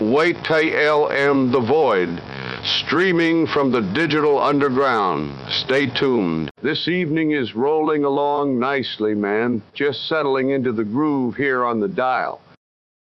WaitLM The Void, streaming from the digital underground. Stay tuned. This evening is rolling along nicely, man. Just settling into the groove here on the dial.